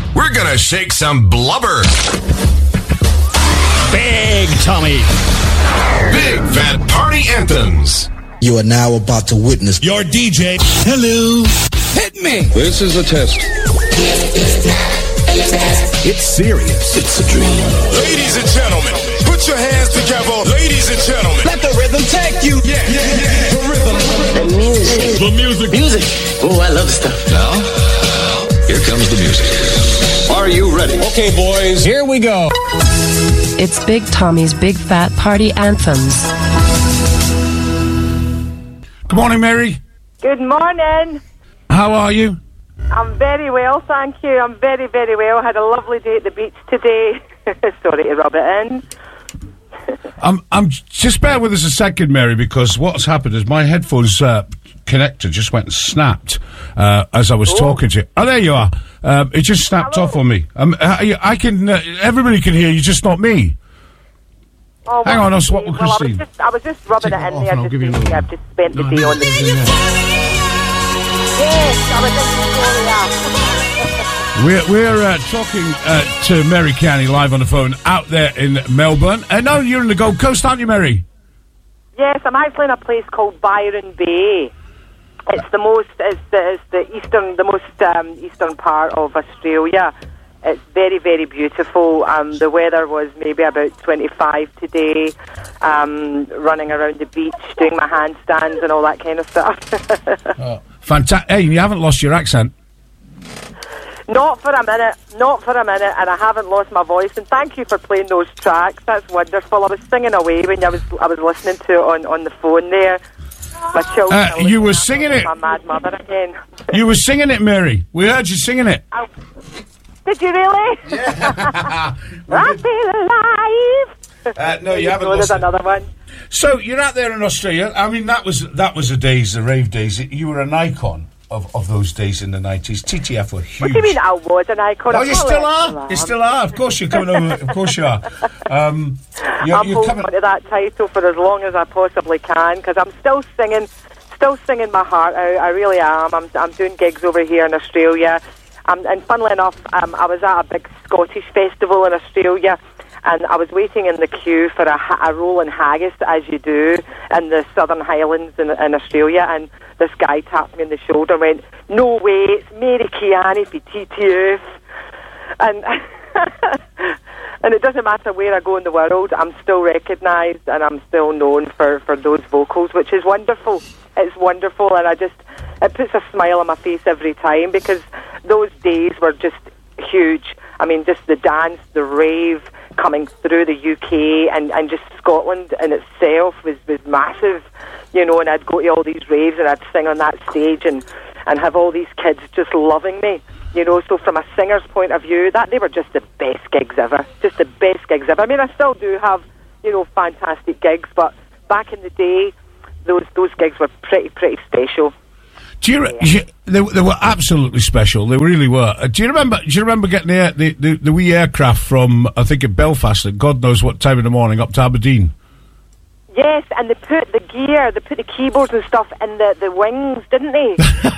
we're gonna shake some blubber. Big Tommy. Big Fat Party Anthems. You are now about to witness Your DJ. Hello. Hit me. This is a test. It's serious. It's a dream. Ladies and gentlemen, put your hands together. Ladies and gentlemen. Let the rhythm take you. Yeah. The rhythm. The music. Music. Oh, I love the stuff. Now, here comes the music. Are you ready? Okay, boys, here we go. It's Big Tommy's Big Fat Party Anthems. Good morning, Mary. Good morning. How are you? I'm very well, thank you. I'm very, very well. Had a lovely day at the beach today. Sorry to rub it in. I'm just bear with us a second, Mary, because what's happened is my headphones connector just went and snapped as I was talking to you. Oh, there you are. It just snapped off on me. I can. Everybody can hear you, just not me. Oh, hang on, I'll swap with Christine. I was just rubbing it in there. I've just spent the day on the beach. Yes, I was just We're talking to Mary Kearney live on the phone out there in Melbourne. No, you're in the Gold Coast, aren't you, Mary? Yes, I'm actually in a place called Byron Bay. It's the most eastern part of Australia. It's very, very beautiful. The weather was maybe about 25 today. Running around the beach, doing my handstands and all that kind of stuff. Fantastic. Hey, you haven't lost your accent. Not for a minute, and I haven't lost my voice. And thank you for playing those tracks. That's wonderful. I was singing away when I was listening to it on the phone there. My children. You were singing it. My mad mother again. You were singing it, Mary. We heard you singing it. Did you really? Yeah. I feel alive. No, you haven't. There's another one. So you're out there in Australia. I mean, that was the rave days. You were an icon of those days in the 90s. TTF were huge. What do you mean I was an icon? Oh, you still are. You still are. Of course, you're coming over. Of course, you are. I'm holding on to that title for as long as I possibly can because I'm still singing my heart out. I really am. I'm doing gigs over here in Australia. And funnily enough, I was at a big Scottish festival in Australia, and I was waiting in the queue for a roll in haggis, as you do in the Southern Highlands in Australia, and this guy tapped me on the shoulder and went, "No way, it's Mary Kearney for TTF." And and it doesn't matter where I go in the world, I'm still recognised and I'm still known for those vocals, which is wonderful. It's wonderful, and it puts a smile on my face every time because those days were just huge. I mean, just the dance, the rave coming through the UK and just Scotland in itself was massive, you know, and I'd go to all these raves and I'd sing on that stage and have all these kids just loving me, you know. So from a singer's point of view, that they were just the best gigs ever. Just the best gigs ever. I mean, I still do have, you know, fantastic gigs, but back in the day, those gigs were pretty special. They were absolutely special. They really were. Do you remember getting the wee aircraft from, I think, at Belfast at God knows what time in the morning up to Aberdeen? Yes, and they put the keyboards and stuff in the wings, didn't they?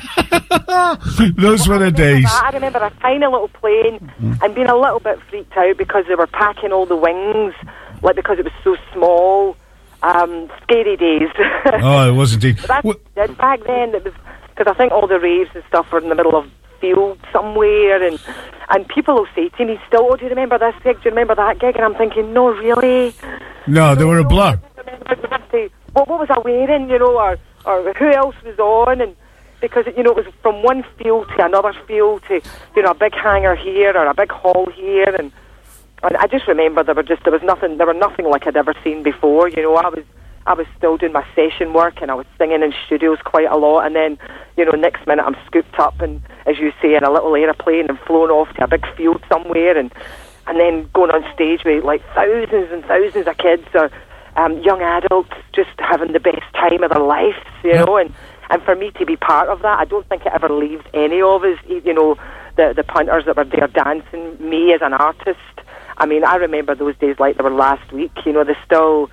Those were the days. I remember a tiny little plane and being a little bit freaked out because they were packing all the wings, like because it was so small. Scary days. Oh, it was indeed. Back then, it was because I think all the raves and stuff were in the middle of field somewhere, and people will say to me still, "Oh, do you remember this gig? Do you remember that gig?" And I'm thinking, no, really. No, they were a blur. What was I wearing, you know, or who else was on, and because it was from one field to another field to, you know, a big hangar here or a big hall here, and I just remember there was nothing like I'd ever seen before. You know, I was still doing my session work and I was singing in studios quite a lot, and then, you know, next minute I'm scooped up and, as you say, in a little aeroplane and flown off to a big field somewhere, and then going on stage with like thousands and thousands of kids or young adults just having the best time of their lives, you know, and for me to be part of that, I don't think it ever leaves any of us, you know, the punters that were there dancing, me as an artist. I mean, I remember those days like they were last week. You know, I still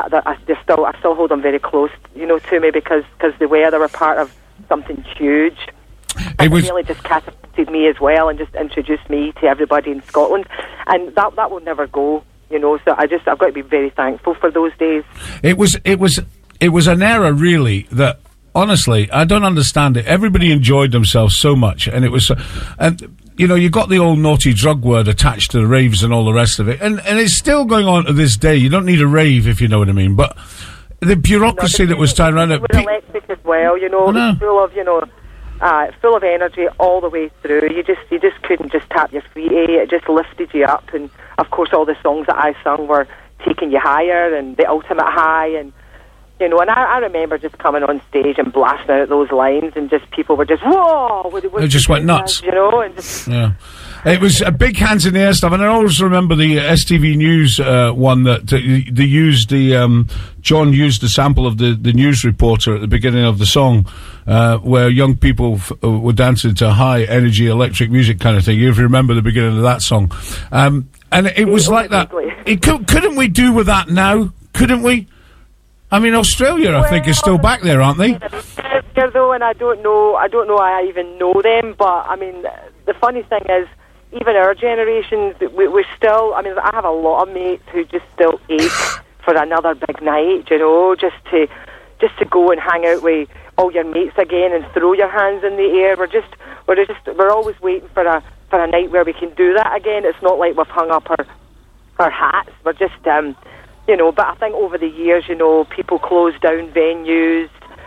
hold them very close, you know, to me because they were part of something huge. It really just catapulted hosted me as well and just introduced me to everybody in Scotland, and that will never go, you know. So I've got to be very thankful for those days. It was an era, really, that honestly I don't understand it. Everybody enjoyed themselves so much, and it was, and you know, you got the old naughty drug word attached to the raves and all the rest of it, and it's still going on to this day. You don't need a rave, if you know what I mean, but the bureaucracy that was tied around it. Electric as well, you know, full of, you know, full of energy all the way through. You just couldn't just tap your feet. It just lifted you up, and of course all the songs that I sung were taking you higher and the ultimate high, and you know, and I remember just coming on stage and blasting out those lines, and just people were just, whoa! They just went nuts, you know. And just, yeah, it was a big hands in the air stuff, and I always remember the STV News one that they used John used the sample of the news reporter at the beginning of the song, where young people were dancing to high energy electric music kind of thing. If you remember the beginning of that song, and it was like that. Couldn't we do with that now? Couldn't we? I mean, Australia, I think, is still back there, aren't they? They're though, and I don't know I even know them, but I mean, the funny thing is, even our generation, we're still, I mean, I have a lot of mates who just still ache for another big night, you know, just to go and hang out with all your mates again and throw your hands in the air. We're always waiting for a night where we can do that again. It's not like we've hung up our hats. We're just, you know, but I think over the years, you know, people close down venues.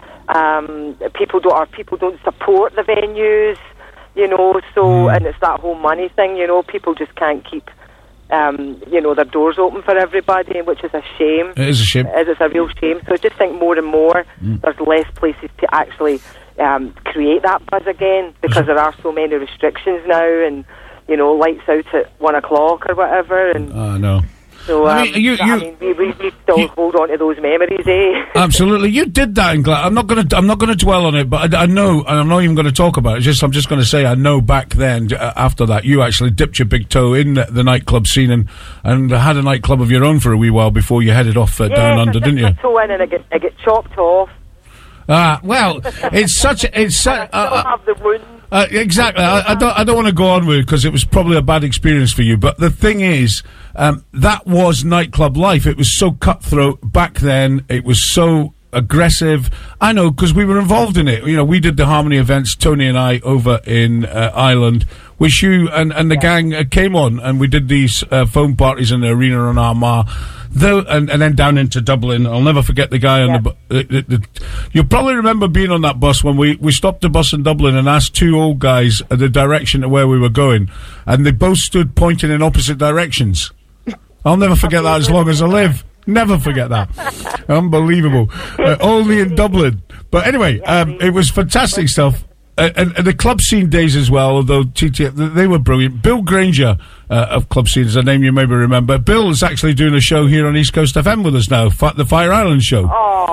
People don't support the venues, you know. So, and it's that whole money thing, you know. People just can't keep, you know, their doors open for everybody, which is a shame. It is a shame. It's a real shame. So I just think more and more there's less places to actually create that buzz again, because there are so many restrictions now, and you know, lights out at 1 o'clock or whatever. And no. So, I mean, we still hold on to those memories, eh? Absolutely, you did that in Glasgow. I'm not going to dwell on it, but I know, and I'm not even going to talk about it. I'm just going to say, I know back then, after that, you actually dipped your big toe in the nightclub scene and had a nightclub of your own for a wee while before you headed off down under, didn't you? I toe in and I get chopped off. Well, it's such. I still have the wound. Exactly. I don't want to go on with it because it was probably a bad experience for you. But the thing is, that was nightclub life. It was so cutthroat back then. It was so aggressive. I know, because we were involved in it. You know, we did the Harmony events, Tony and I, over in Ireland, which you and the gang came on, and we did these phone parties in the arena on Armagh. And then down into Dublin. I'll never forget the guy on the you'll probably remember being on that bus when we stopped the bus in Dublin and asked two old guys the direction of where we were going, and they both stood pointing in opposite directions. I'll never forget that as long as I live. Never forget that. Unbelievable. Only in Dublin. But anyway, it was fantastic stuff. And the club scene days as well, although TTF, they were brilliant. Bill Granger of Club Scene is a name you maybe remember. Bill is actually doing a show here on East Coast FM with us now, the Fire Island show.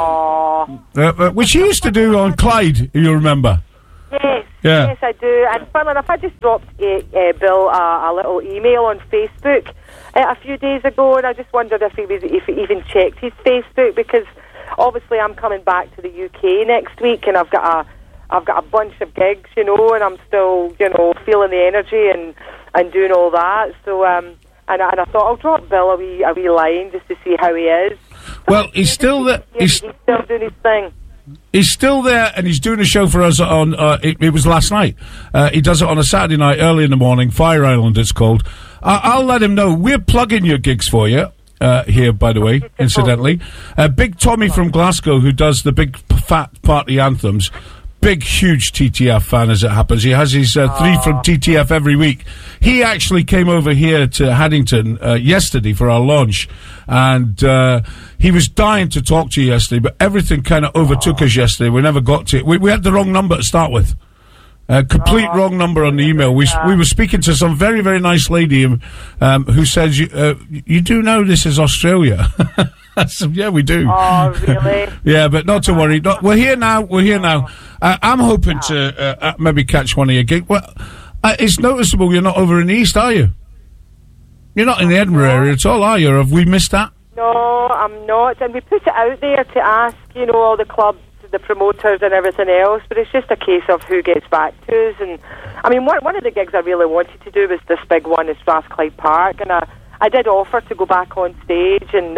Aww. Which he used to do on Clyde, you'll remember. Yes, yeah. Yes, I do. And funnily enough, I just dropped Bill a little email on Facebook a few days ago, and I just wondered if he even checked his Facebook, because obviously I'm coming back to the UK next week, and I've got a bunch of gigs, you know, and I'm still, you know, feeling the energy and doing all that. So, and I thought I'll drop Bill a wee line just to see how he is. Well, he's still there. He's still doing his thing. He's still there, and he's doing a show for us on, it was last night. He does it on a Saturday night, early in the morning, Fire Island it's called. I'll let him know. We're plugging your gigs for you. Here, by the way, incidentally. Big Tommy from Glasgow, who does the big fat party anthems. Big, huge TTF fan, as it happens. He has his 3 from TTF every week. He actually came over here to Haddington yesterday for our launch, and he was dying to talk to you yesterday, but everything kind of overtook us yesterday. We never got to it. We had the wrong number to start with. Complete wrong number on the email. We were speaking to some very, very nice lady who says, you do know this is Australia. Yeah, we do. Oh, really? Yeah, but not to worry. We're here now. I'm hoping to maybe catch one of your gigs. Well, it's noticeable you're not over in the East, are you? You're not in the Edinburgh area at all, are you? Or have we missed that? No, I'm not. And we put it out there to ask, you know, all the clubs the promoters and everything else, but it's just a case of who gets back to us. And I mean, one of the gigs I really wanted to do was this big one in Strathclyde Park, and I did offer to go back on stage and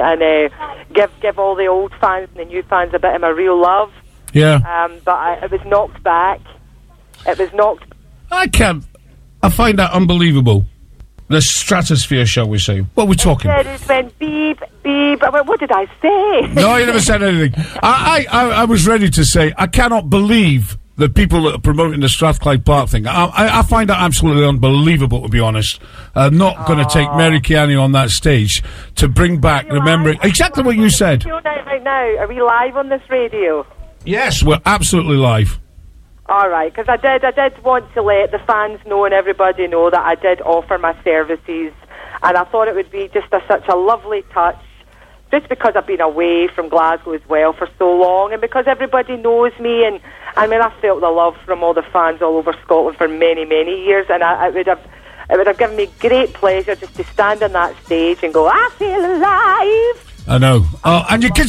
give all the old fans and the new fans a bit of my real love. Yeah. But it was knocked back. It was knocked. I find that unbelievable. The stratosphere, shall we say? What are we talking? It went beep, beep. I went, what did I say? No, you never said anything. I was ready to say, I cannot believe the people that are promoting the Strathclyde Park thing. I find that absolutely unbelievable, to be honest. Not going to take Mary Keane on that stage to bring back remembering exactly what you said. Right now, are we live on this radio? Yes, we're absolutely live. All right, because I did want to let the fans know and everybody know that I did offer my services, and I thought it would be just such a lovely touch, just because I've been away from Glasgow as well for so long, and because everybody knows me, and I mean, I felt the love from all the fans all over Scotland for many, many years, and it would have given me great pleasure just to stand on that stage and go, I feel alive. I know. Oh, and you can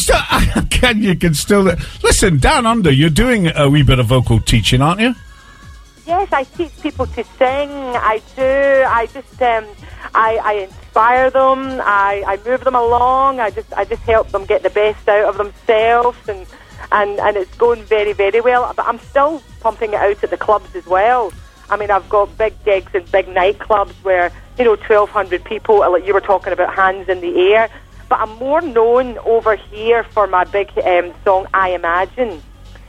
still listen, down under, you're doing a wee bit of vocal teaching, aren't you? Yes, I teach people to sing. I do. I just, I inspire them. I move them along. I just help them get the best out of themselves, and it's going very, very well. But I'm still pumping it out at the clubs as well. I mean, I've got big gigs in big nightclubs where, 1,200 people, like you were talking about, hands in the air. But I'm more known over here for my big song, I Imagine.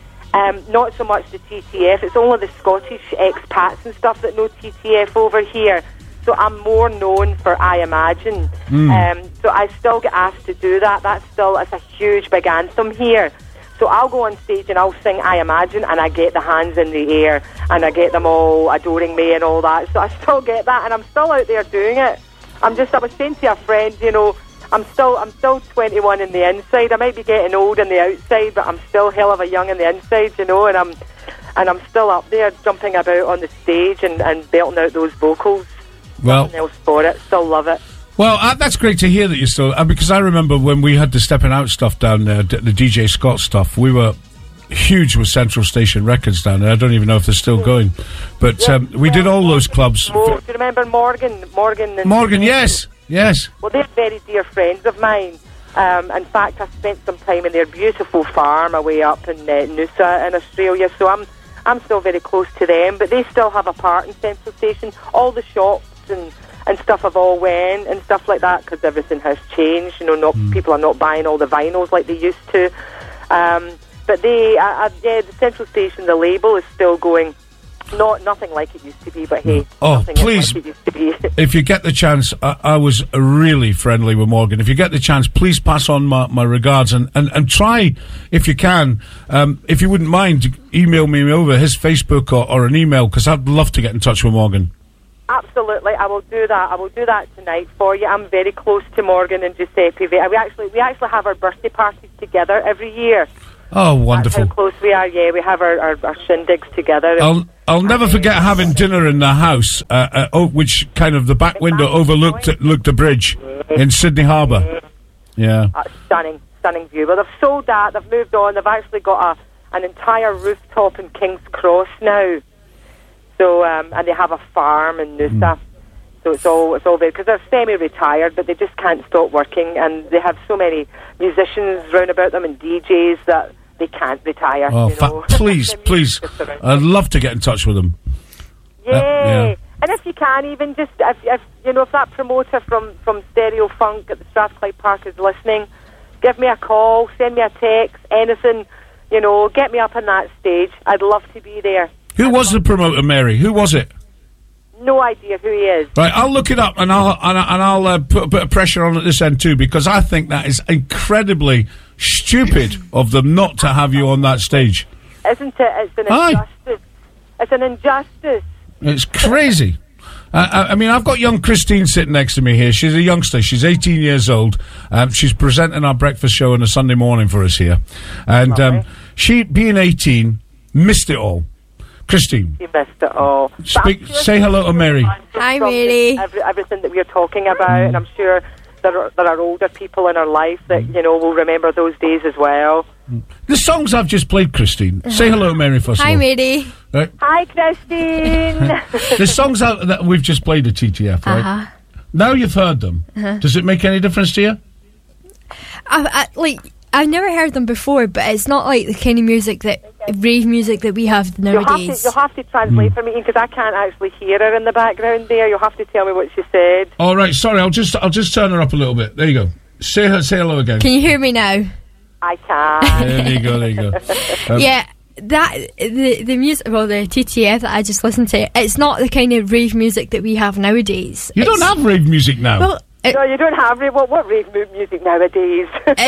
Not so much the TTF. It's only the Scottish expats and stuff that know TTF over here. So I'm more known for I Imagine. So I still get asked to do that. It's a huge, big anthem here. So I'll go on stage and I'll sing I Imagine, and I get the hands in the air, and I get them all adoring me and all that. So I still get that, and I'm still out there doing it. I was saying to a friend, I'm still 21 in the inside. I might be getting old in the outside, but I'm still hell of a young in the inside, and I'm still up there jumping about on the stage and belting out those vocals. Well, nothing else for it. Still love it. Well, that's great to hear that you're still, because I remember when we had the Stepping Out stuff down there, the DJ Scott stuff, we were huge with Central Station Records down there. I don't even know if they're still going, but we did all those clubs. Do you remember Morgan? Morgan, yes. Well, they're very dear friends of mine. In fact, I spent some time in their beautiful farm away up in Noosa in Australia, so I'm still very close to them, but they still have a part in Central Station. All the shops and stuff have all went and stuff like that, because everything has changed. People are not buying all the vinyls like they used to. But the Central Station, the label is still going. Nothing like it used to be, but hey, please, like it used to be. If you get the chance, I was really friendly with Morgan. If you get the chance, please pass on my regards, and try, if you can, if you wouldn't mind, email me over his Facebook or an email, because I'd love to get in touch with Morgan. Absolutely, I will do that. I will do that tonight for you. I'm very close to Morgan and Giuseppe. We actually have our birthday parties together every year. Oh, wonderful! That's how close we are. Yeah, we have our shindigs together. I'll never forget having dinner in the house, which kind of the back window overlooked the bridge in Sydney Harbour. Yeah, stunning view. Well, they've sold that. They've moved on. They've actually got an entire rooftop in King's Cross now. So and they have a farm in Noosa. So it's all very, because they're semi-retired, but they just can't stop working, and they have so many musicians round about them and DJs that they can't retire. Oh, please, I'd love to get in touch with them. Yeah. And if you can, even just if that promoter from Stereo Funk at the Strathclyde Park is listening, give me a call, send me a text, anything. Get me up on that stage. I'd love to be there. Who was the promoter, Mary? Who was it? No idea who he is. Right, I'll look it up, and I'll put a bit of pressure on at this end too, because I think that is incredibly stupid of them not to have you on that stage. Isn't it? It's an injustice. It's an injustice. It's crazy. I mean, I've got young Christine sitting next to me here. She's a youngster. She's 18 years old. She's presenting our breakfast show on a Sunday morning for us here. And she, being 18, missed it all. Christine. You missed it all. Say hello to Mary. Hi, Mary. Everything that we're talking about, and I'm sure there are older people in our life that, will remember those days as well. The songs I've just played, Christine. Say hello, Mary, first of all. Hi, Mary. Right. Hi, Christine. The songs that we've just played at TTF, right? Now you've heard them. Does it make any difference to you? I've never heard them before, but it's not like the kind of rave music that we have nowadays. You'll have to translate for me, because I can't actually hear her in the background there. You'll have to tell me what she said. All right, sorry, I'll just turn her up a little bit. There you go. Say hello again. Can you hear me now? I can. There you go. Yeah, the music, well, the TTF that I just listened to, it's not the kind of rave music that we have nowadays. You don't have rave music now. Well, no, you don't have rave. What rave music nowadays?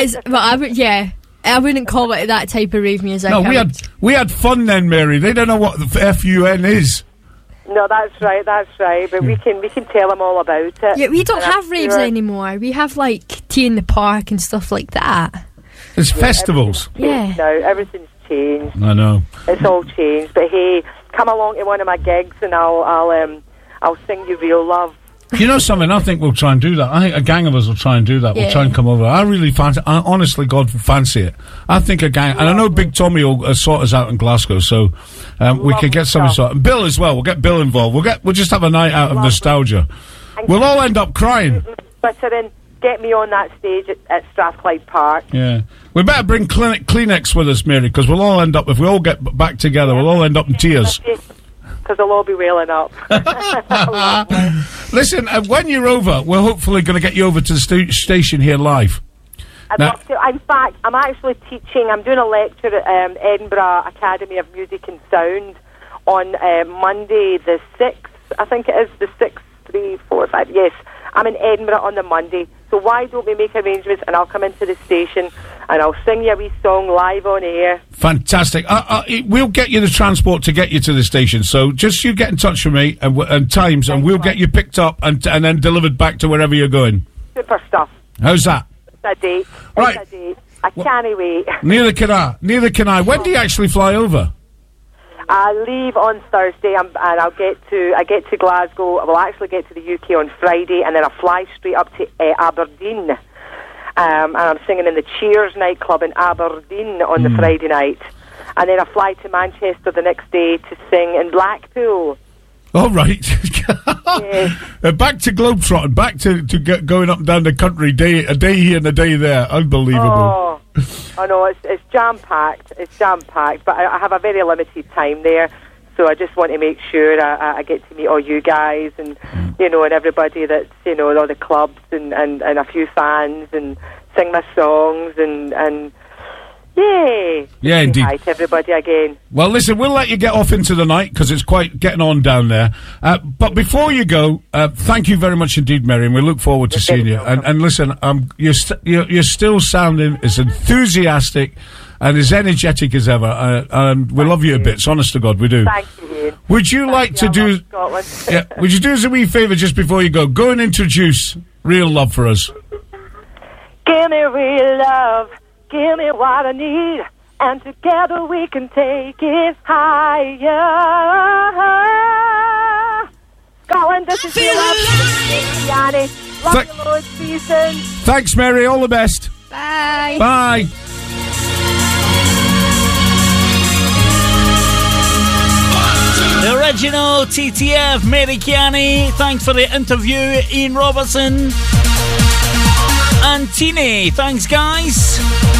I wouldn't call it that type of rave music. No, we had fun then, Mary. They don't know what the FUN is. No, that's right. But we can tell them all about it. Yeah, we don't have raves anymore. We have like tea in the park and stuff like that. It's festivals. Yeah. No, everything's changed. I know. It's all changed. But hey, come along to one of my gigs and I'll sing you Real Love. You know something? I think we'll try and do that. I think a gang of us will try and do that. We'll try and come over. I really fancy. Honestly, God, fancy it. I think a gang, and I know Big Tommy will sort us out in Glasgow, so we can get something sorted. Bill as well. We'll get Bill involved. We'll just have a night out of nostalgia. We'll all end up crying. Get me on that stage at Strathclyde Park. Yeah, we better bring Kleenex with us, Mary, because we'll all end up. If we all get back together, we'll all end up in tears. Because they'll all be wailing up. Listen, when you're over, we're hopefully going to get you over to the station here live. I'd love to. In fact, I'm actually teaching. I'm doing a lecture at Edinburgh Academy of Music and Sound on Monday the 6th. I think it is the 6th, 3, 4, 5. Yes, I'm in Edinburgh on the Monday. So why don't we make arrangements and I'll come into the station and I'll sing you a wee song live on air. Fantastic. We'll get you the transport to get you to the station. So just you get in touch with me and times, and we'll get you picked up and then delivered back to wherever you're going. Super stuff. How's that? It's a date. Right. It's a date. I can't wait. Neither can I. When do you actually fly over? I leave on Thursday and I get to Glasgow. I will actually get to the UK on Friday, and then I fly straight up to Aberdeen. And I'm singing in the Cheers nightclub in Aberdeen on the Friday night. And then I fly to Manchester the next day to sing in Blackpool. All right. Yes. Back to globetrotting, back to going up and down the country, a day here and a day there. Unbelievable. Oh no, it's jam-packed. It's jam-packed, but I have a very limited time there. So I just want to make sure I get to meet all you guys and, and everybody that's, all the clubs and a few fans and sing my songs and yay. Yeah, indeed. Hi to everybody again. Well, listen, we'll let you get off into the night because it's quite getting on down there. But before you go, thank you very much indeed, Mary, and we look forward to seeing you. And listen, you're still sounding as enthusiastic and as energetic as ever, and we love you a bit. Honest to God, we do. Thank you, Ian. Would you like to do? Yeah. Would you do us a wee favour just before you go? Go and introduce Real Love for us. Give me real love. Give me what I need, and together we can take it higher. Scotland, this is your love. Yanni. Love you, Lord Season. Thanks, Mary. All the best. Bye. Bye. The original TTF, Mary Kiani. Thanks for the interview, Ian Robertson. And Tini. Thanks, guys.